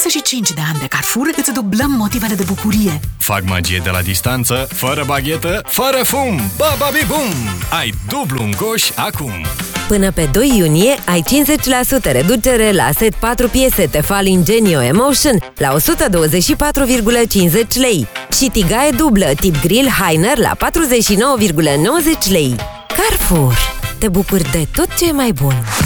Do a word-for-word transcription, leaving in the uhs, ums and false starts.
douăzeci și cinci de ani de Carrefour îți dublăm motivele de bucurie. Fac magie de la distanță, fără baghetă, fără fum. Bababi bum! Ai dublu în coș acum. Până pe doi iunie ai cincizeci la sută reducere la set patru piese Tefal Ingenio Emotion la o sută douăzeci și patru virgulă cincizeci lei și tigaie dublă tip grill Heiner la patruzeci și nouă virgulă nouăzeci lei. Carrefour. Te bucuri de tot ce e mai bun!